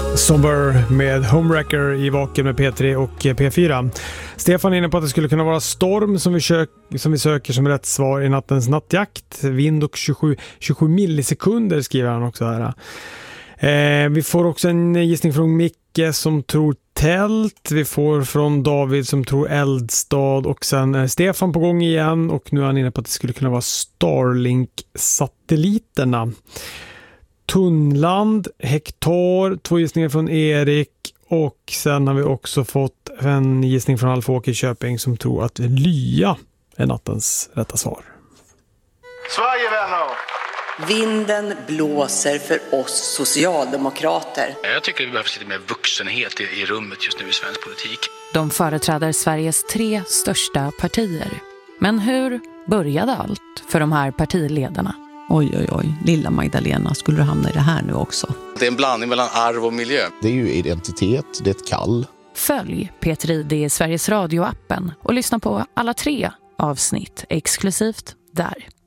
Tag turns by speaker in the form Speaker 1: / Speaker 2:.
Speaker 1: Somber med Homewrecker i Vaken med P3 och P4. Stefan är inne på att det skulle kunna vara storm som vi söker som rätt svar i nattens nattjakt. Vind och 27 millisekunder skriver han också här. Vi får också en gissning från Micke som tror tält. Vi får från David som tror eldstad. Och sen är Stefan på gång igen. Och nu är han inne på att det skulle kunna vara Starlink-satelliterna. Tunnland, hektar, 2 gissningar från Erik. Och sen har vi också fått en gissning från Alf-Åke Köping som tror att Lya är nattens rätta svar.
Speaker 2: Sverige, vänner!
Speaker 3: Vinden blåser för oss socialdemokrater.
Speaker 4: Jag tycker vi behöver lite mer vuxenhet i rummet just nu i svensk politik.
Speaker 5: De företräder Sveriges 3 största partier. Men hur började allt för de här partiledarna?
Speaker 6: Oj, lilla Magdalena, skulle du hamna i det här nu också?
Speaker 4: Det är en blandning mellan arv och miljö.
Speaker 7: Det är ju identitet, det är ett kall.
Speaker 5: Följ Peter Ide i Sveriges Radio-appen och lyssna på alla 3 avsnitt exklusivt där.